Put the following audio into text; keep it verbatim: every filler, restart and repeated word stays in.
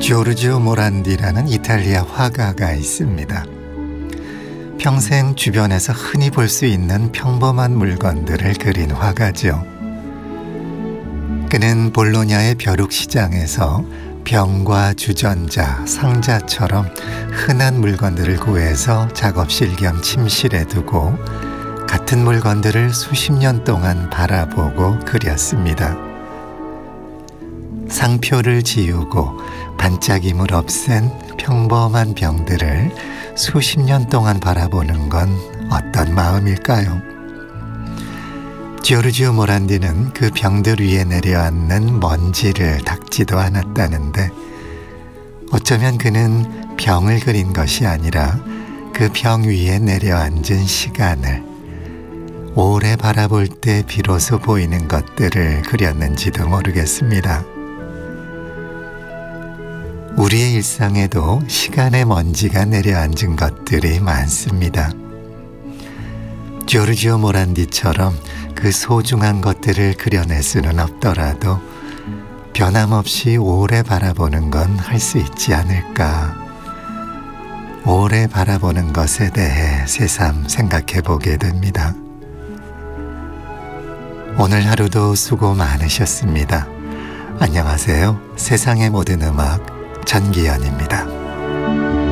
조르지오 모란디라는 이탈리아 화가가 있습니다. 평생 주변에서 흔히 볼 수 있는 평범한 물건들을 그린 화가죠. 그는 볼로냐의 벼룩시장에서 병과 주전자, 상자처럼 흔한 물건들을 구해서 작업실 겸 침실에 두고 같은 물건들을 수십 년 동안 바라보고 그렸습니다. 상표를 지우고 반짝임을 없앤 평범한 병들을 수십 년 동안 바라보는 건 어떤 마음일까요? 조르지오 모란디는 그 병들 위에 내려앉는 먼지를 닦지도 않았다는데, 어쩌면 그는 병을 그린 것이 아니라 그 병 위에 내려앉은 시간을, 오래 바라볼 때 비로소 보이는 것들을 그렸는지도 모르겠습니다. 우리의 일상에도 시간의 먼지가 내려앉은 것들이 많습니다. 조르지오 모란디처럼 그 소중한 것들을 그려낼 수는 없더라도 변함없이 오래 바라보는 건 할 수 있지 않을까. 오래 바라보는 것에 대해 새삼 생각해 보게 됩니다. 오늘 하루도 수고 많으셨습니다. 안녕하세요. 세상의 모든 음악 전기현입니다.